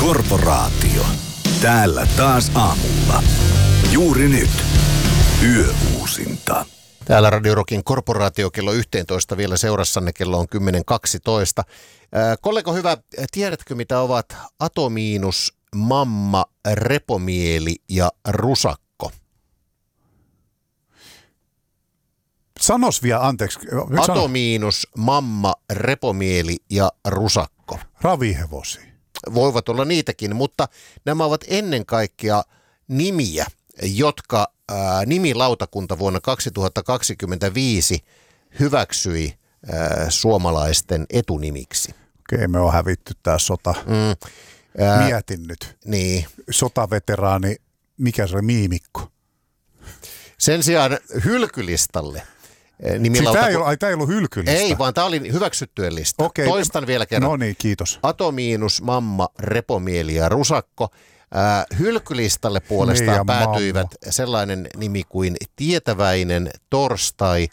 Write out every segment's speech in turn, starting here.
Korporaatio. Täällä taas aamulla. Juuri nyt. Yöuusinta. Täällä Radio Rockin Korporaatio kello 11 vielä seurassanne, kello on 10.12. Kollego hyvä, tiedätkö mitä ovat atomiinus, mamma, repomieli ja rusakko? Sanos vielä, anteeksi. Atomiinus, mamma, repomieli ja rusakko. Ravihevosi. Voivat olla niitäkin, mutta nämä ovat ennen kaikkea nimiä, jotka nimilautakunta vuonna 2025 hyväksyi suomalaisten etunimiksi. Okei, me on hävitty tää sota. Mietin nyt. Niin. Sotaveteraani, mikä se oli, Miimikko? Sen sijaan hylkylistalle Tämä ei ollut hylkylista. Ei, vaan tämä oli hyväksyttyjen lista. Okei. Toistan vielä kerran. No niin, kiitos. Atomiinus, mamma, repomieli ja rusakko. Hylkylistalle puolestaan päätyivät sellainen nimi kuin tietäväinen, torstai,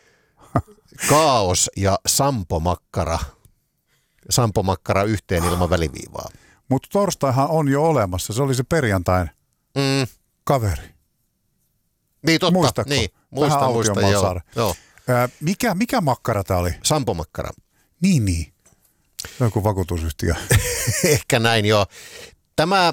kaos ja sampomakkara. Sampomakkara yhteen ilman väliviivaa. Mutta torstaihan on jo olemassa. Se oli se perjantain kaveri. Niin totta. Muistatko? Niin, muistan, joo. Mikä makkara tämä oli? Sampomakkara. Niin. Joku vakuutusyhtiö. Ehkä näin, joo. Tämä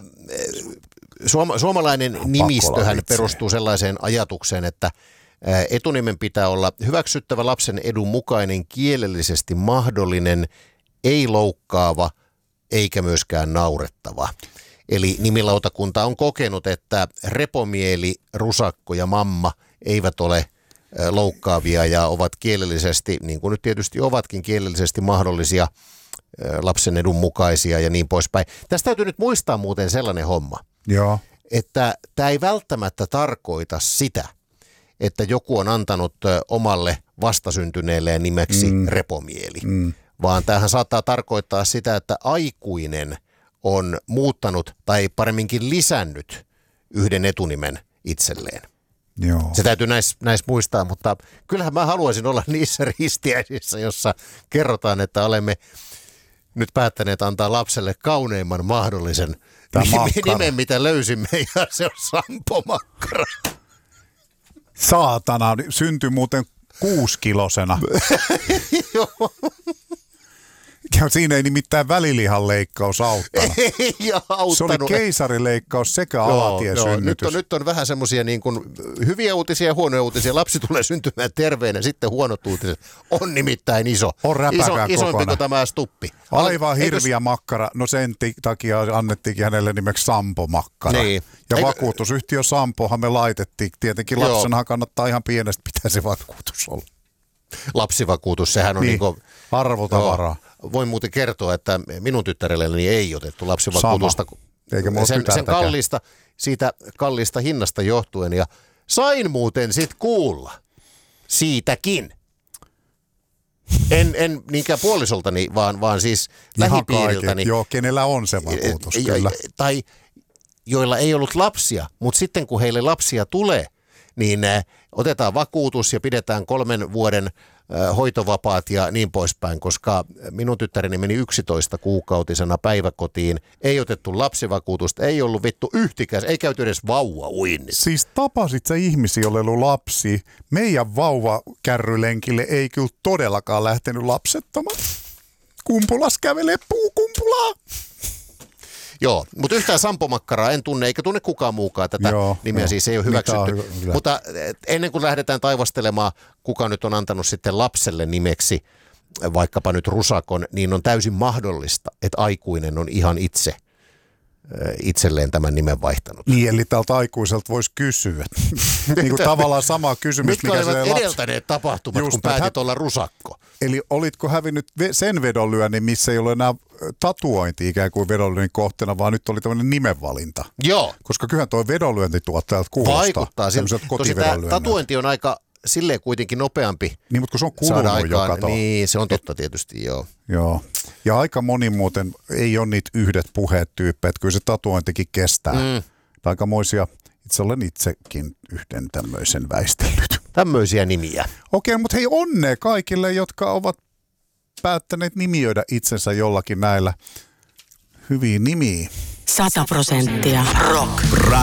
suomalainen nimistöhän perustuu sellaiseen ajatukseen, että etunimen pitää olla hyväksyttävä lapsen edun mukainen, kielellisesti mahdollinen, ei loukkaava eikä myöskään naurettava. Eli nimilautakunta on kokenut, että repomieli, rusakko ja mamma eivät ole loukkaavia ja ovat kielellisesti, niin kuin nyt tietysti ovatkin kielellisesti mahdollisia, lapsen edun mukaisia ja niin poispäin. Tästä täytyy nyt muistaa muuten sellainen homma, Joo. että tämä ei välttämättä tarkoita sitä, että joku on antanut omalle vastasyntyneelleen nimeksi repomieli, vaan tämähän saattaa tarkoittaa sitä, että aikuinen on muuttanut tai paremminkin lisännyt yhden etunimen itselleen. Joo. Se täytyy näissä muistaa, mutta kyllähän mä haluaisin olla niissä ristiäisissä, jossa kerrotaan, että olemme nyt päättäneet antaa lapselle kauneimman mahdollisen nimen, mitä löysimme, ja se on sampomakkara. Saatana, syntyi muuten 6-kilosena. Joo. Ja siinä ei nimittäin välilihan leikkaus auttanut. Ei auttanut. Se oli keisarileikkaus sekä alatiesynnytys. Nyt on vähän semmoisia niin kuin hyviä uutisia ja huonoja uutisia. Lapsi tulee syntymään terveenä, sitten huonot uutiset. On nimittäin iso. On räpäkää isompi kuin tämä stuppi. Aivan hirviä makkara. No sen takia annettiinkin hänelle nimeksi Sampo-makkara. Niin. Ja vakuutusyhtiö Sampohan me laitettiin. Tietenkin lapsenhan kannattaa ihan pienestä pitää se vakuutus olla. Lapsivakuutus, sehän on niin kuin arvotavaraa. Voin muuten kertoa, että minun tyttärelleni ei otettu lapsivakuutusta. Eikä sen siitä kalliista hinnasta johtuen. Ja sain muuten sitten kuulla siitäkin. En niinkään puolisoltani, vaan siis lähipiiriltäni. Joo, kenellä on se vakuutus, kyllä. Tai joilla ei ollut lapsia, mutta sitten kun heille lapsia tulee, niin otetaan vakuutus ja pidetään 3 vuoden hoitovapaat ja niin poispäin, koska minun tyttäreni meni 11-kuukautisena päiväkotiin, ei otettu lapsivakuutusta, ei ollut vittu yhtikäs, ei käyty edes vauvauinnissa. Siis tapasit sä ihmisiä, joilla ei ollut lapsi. Meidän vauvakärrylenkille ei kyllä todellakaan lähtenyt lapsettomat. Kumpulas kävelee puukumpulaa. Joo, mutta yhtään sampomakkaraa en tunne, eikä tunne kukaan muukaan tätä nimeä, siis ei ole hyväksytty. Mutta ennen kuin lähdetään taivastelemaan, kuka nyt on antanut sitten lapselle nimeksi, vaikkapa nyt rusakon, niin on täysin mahdollista, että aikuinen on ihan itselleen tämän nimen vaihtanut. Niin, eli tältä aikuiselta voisi kysyä. Niin kuin tavallaan sama kysymys. Mitkä olivat edeltäneet tapahtumat, kun päätit olla rusakko? Eli olitko hävinnyt sen vedonlyönnin, missä ei ole enää tatuointi ikään kuin vedonlyönnin kohteena, vaan nyt oli tämmöinen nimenvalinta? Joo. Koska kyllähän tuo vedonlyönti tuottaa kuulostaa. Vaikuttaa. Tosi tämä tatuointi on aika silleen kuitenkin nopeampi. Niin, mutta kun se on kulunut jo, kato. Niin, se on totta tietysti, joo. Joo. Ja aika moni muuten ei ole niitä yhdet puheet tyyppejä, että kyllä se tatuointikin kestää. Aikamoisia, itse olen itsekin yhden tämmöisen väistellyt. Tämmöisiä nimiä. Okei, mutta hei, onnea kaikille, jotka ovat päättäneet nimioida itsensä jollakin näillä hyviä nimiä. 100% rock.